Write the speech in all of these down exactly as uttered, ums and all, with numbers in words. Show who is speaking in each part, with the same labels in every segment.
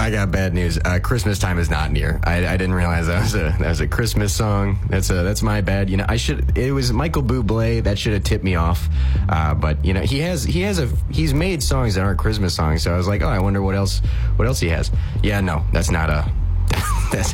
Speaker 1: I got bad news. Uh, Christmas time is not near. I, I didn't realize that was a that was a Christmas song. That's a that's my bad. You know, I should. It was Michael Bublé. That should have tipped me off. Uh, but you know, he has he has a he's made songs that aren't Christmas songs. So I was like, oh, I wonder what else what else he has. Yeah, no, that's not a that's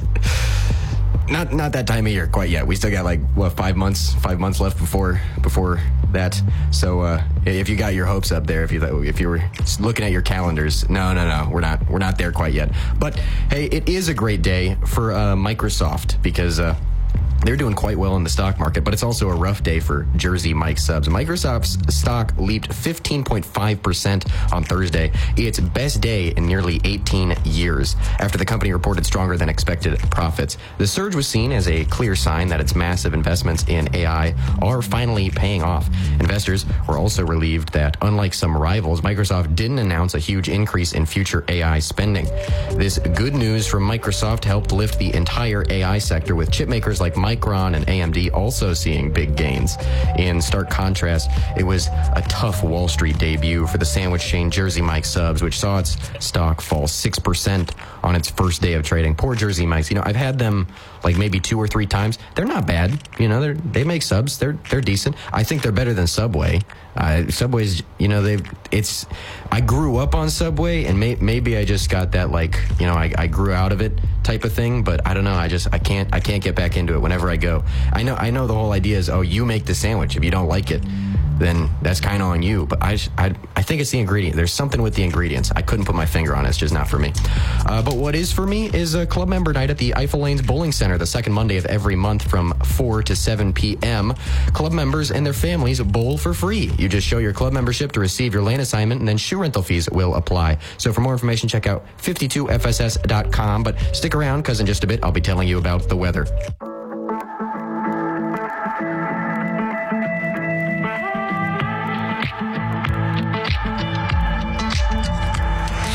Speaker 1: not not that time of year quite yet. We still got like what five months five months left before before that. So uh, if you got your hopes up there, if you if you were looking at your calendars, no, no, no, we're not we're not there quite yet. But hey, it is a great day for uh, Microsoft because uh, they're doing quite well in the stock market, but it's also a rough day for Jersey Mike subs. Microsoft's stock leaped fifteen point five percent on Thursday, its best day in nearly eighteen years, after the company reported stronger than expected profits. The surge was seen as a clear sign that its massive investments in A I are finally paying off. Investors were also relieved that, unlike some rivals, Microsoft didn't announce a huge increase in future A I spending. This good news from Microsoft helped lift the entire A I sector, with chip makers like Microsoft Micron and A M D also seeing big gains. In stark contrast, it was a tough Wall Street debut for the sandwich chain Jersey Mike subs, which saw its stock fall six percent on its first day of trading. Poor Jersey Mikes. You know, I've had them like maybe two or three times. They're not bad. You know, they're, they make subs. They're, they're decent. I think they're better than Subway. Uh, Subway's, you know, they it's, I grew up on Subway, and may, maybe I just got that, like, you know, I, I grew out of it type of thing, but I don't know. I just, I can't, I can't get back into it whenever I go. I know, I know the whole idea is, oh, you make the sandwich. If you don't like it, then that's kind of on you. But I, I, I think it's the ingredient. There's something with the ingredients. I couldn't put my finger on it. It's just not for me. Uh, but what is for me is a club member night at the Eiffel Lanes Bowling Center, the second Monday of every month from four to seven p.m. Club members and their families bowl for free. You just show your club membership to receive your lane assignment, and then shoe rental fees will apply. So for more information, check out fifty-two F S S dot com. But stick around, because in just a bit, I'll be telling you about the weather.